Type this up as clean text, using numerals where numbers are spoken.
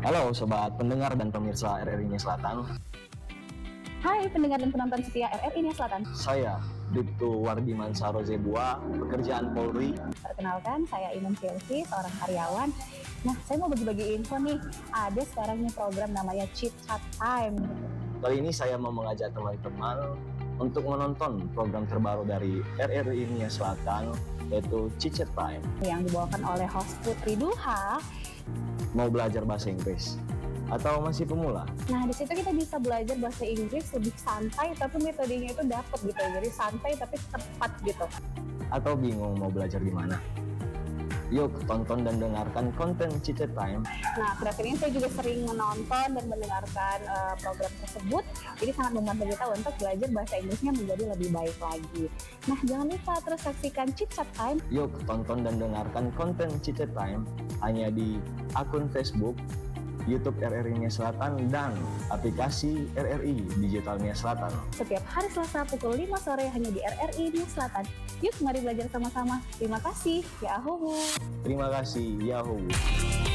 Halo sobat pendengar dan pemirsa RRI Nia Selatan. Hai pendengar dan penonton setia RRI Nia Selatan. Saya Bribtu Wardiman Sarozebua, pekerjaan Polri. Perkenalkan, saya Inun Chelsea, seorang karyawan. Nah, saya mau bagi-bagi info nih. Ada sekarang nih program namanya Chit Chat Time. Kali ini saya mau mengajak teman-teman untuk menonton program terbaru dari RRI Nia Selatan, yaitu Chit Chat Time, yang dibawakan oleh host Putri Duha. Mau belajar bahasa Inggris atau masih pemula? Nah, di situ kita bisa belajar bahasa Inggris lebih santai, tapi metodenya itu dapat gitu. Jadi santai tapi tepat gitu. Atau bingung mau belajar di mana? Yuk tonton dan dengarkan konten Chit Chat Time. Nah, akhir-akhir ini saya juga sering menonton dan mendengarkan program tersebut. Jadi sangat membantu kita untuk belajar bahasa Inggrisnya menjadi lebih baik lagi. Nah, jangan lupa terus saksikan Chit Chat Time. Yuk tonton dan dengarkan konten Chit Chat Time hanya di akun Facebook, YouTube RRI Nia Selatan, dan aplikasi RRI Digital Nia Selatan. Setiap hari Selasa pukul 5 sore hanya di RRI Nia Selatan. Yuk, mari belajar sama-sama. Terima kasih. Yahoo! Terima kasih, Yahoo!